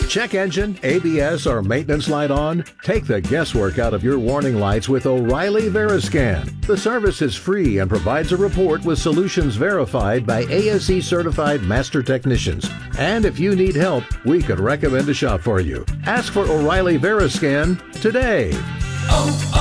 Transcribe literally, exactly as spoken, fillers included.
Check engine, A B S, or maintenance light on? Take the guesswork out of your warning lights with O'Reilly Veriscan. The service is free and provides a report with solutions verified by A S E certified master technicians. And if you need help, we could recommend a shop for you. Ask for O'Reilly Veriscan today. Oh,